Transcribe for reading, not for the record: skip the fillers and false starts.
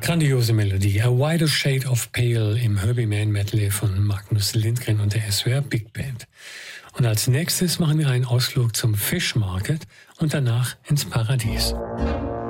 Grandiose Melodie, A Wider Shade of Pale im Herbie Mann Medley von Magnus Lindgren und der SWR Big Band. Und als nächstes machen wir einen Ausflug zum Fish Market und danach ins Paradies.